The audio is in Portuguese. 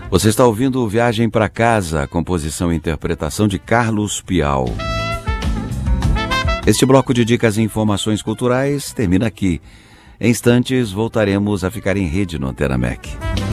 Você está ouvindo Viagem para Casa, composição e interpretação de Carlos Pial. Este bloco de dicas e informações culturais termina aqui. Em instantes, voltaremos a ficar em rede no Antena MEC.